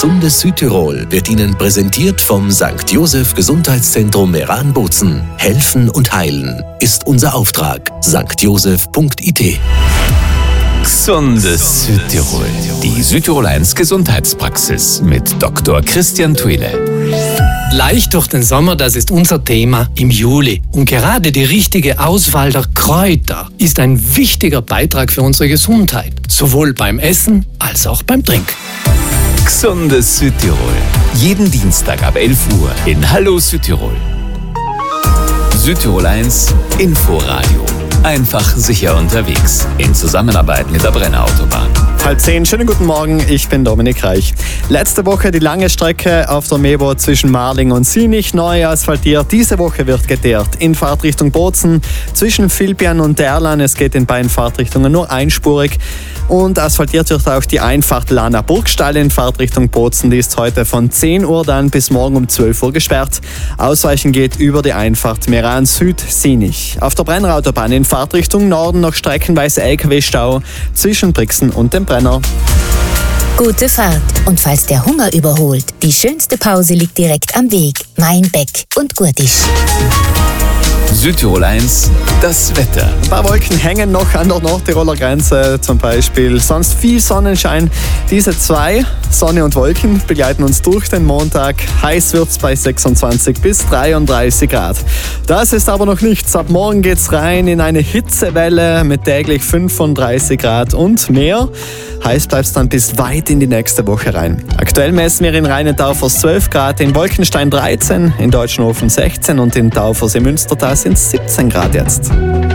Gesundes Südtirol wird Ihnen präsentiert vom St. Joseph Gesundheitszentrum Meran-Bozen. Helfen und heilen ist unser Auftrag. stjoseph.it. Gesundes Südtirol. Die Südtirol 1 Gesundheitspraxis mit Dr. Christian Twile. Leicht durch den Sommer, das ist unser Thema im Juli. Und gerade die richtige Auswahl der Kräuter ist ein wichtiger Beitrag für unsere Gesundheit. Sowohl beim Essen als auch beim Trinken. Gesundes Südtirol. Jeden Dienstag ab 11 Uhr in Hallo Südtirol. Südtirol 1 Inforadio. Einfach sicher unterwegs. In Zusammenarbeit mit der Brenner Autobahn. 9:30. Schönen guten Morgen, ich bin Dominik Reich. Letzte Woche die lange Strecke auf der Mebo zwischen Marling und Sinich neu asphaltiert. Diese Woche wird geteert. In Fahrtrichtung Bozen zwischen Vilpian und Derlan. Es geht in beiden Fahrtrichtungen nur einspurig. Und asphaltiert wird auch die Einfahrt Lana Burgstall in Fahrtrichtung Bozen. Die ist heute von 10 Uhr dann bis morgen um 12 Uhr gesperrt. Ausweichen geht über die Einfahrt Meran Süd-Sinich. Auf der Brenner Autobahn in Fahrtrichtung Norden noch streckenweise LKW-Stau zwischen Brixen und dem Brenner. Gute Fahrt. Und falls der Hunger überholt, die schönste Pause liegt direkt am Weg. Mainbeck und Gurtisch. Südtirol 1, das Wetter. Ein paar Wolken hängen noch an der Nordtiroler Grenze zum Beispiel. Sonst viel Sonnenschein. Diese zwei, Sonne und Wolken, begleiten uns durch den Montag. Heiß wird's bei 26 bis 33 Grad. Das ist aber noch nichts. Ab morgen geht's rein in eine Hitzewelle mit täglich 35 Grad und mehr. Heiß bleibt's dann bis weit in die nächste Woche rein. Aktuell messen wir in Rheinetaufers 12 Grad, in Wolkenstein 13, in Deutschenhofen 16 und in Taufers im Münstertal sind 17 Grad jetzt.